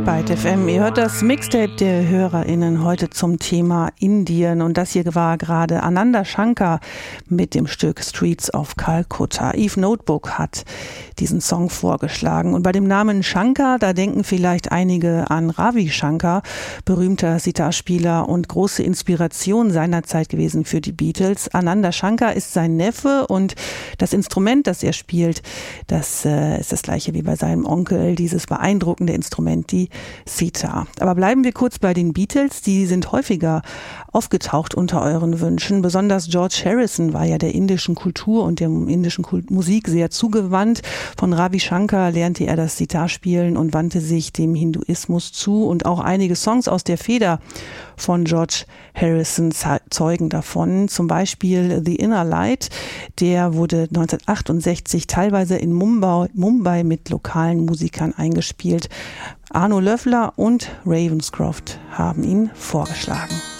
Byte FM. Ihr hört das Mixtape der HörerInnen heute zum Thema Indien. Und das hier war gerade Ananda Shankar mit dem Stück Streets of Calcutta. Eve Notebook hat diesen Song vorgeschlagen. Und bei dem Namen Shankar, da denken vielleicht einige an Ravi Shankar, berühmter Sitar-Spieler und große Inspiration seinerzeit gewesen für die Beatles. Ananda Shankar ist sein Neffe und das Instrument, das er spielt, das ist das gleiche wie bei seinem Onkel, dieses beeindruckende Instrument, die Sitar. Aber bleiben wir kurz bei den Beatles, die sind häufiger aufgetaucht unter euren Wünschen. Besonders George Harrison war ja der indischen Kultur und der indischen Musik sehr zugewandt. Von Ravi Shankar lernte er das Sitar spielen und wandte sich dem Hinduismus zu, und auch einige Songs aus der Feder von George Harrison zeugen davon. Zum Beispiel The Inner Light, der wurde 1968 teilweise in Mumbai mit lokalen Musikern eingespielt. Arno Löffler und Ravenscroft haben ihn vorgeschlagen.